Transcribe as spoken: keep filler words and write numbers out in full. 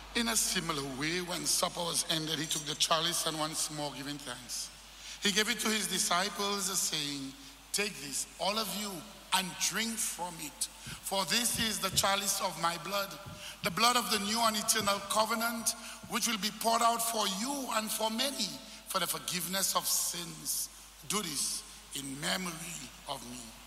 In a similar way, when supper was ended, he took the chalice and once more giving thanks, he gave it to his disciples, saying, "Take this, all of you, and drink from it. For this is the chalice of my blood, the blood of the new and eternal covenant, which will be poured out for you and for many for the forgiveness of sins. Do this in memory of me."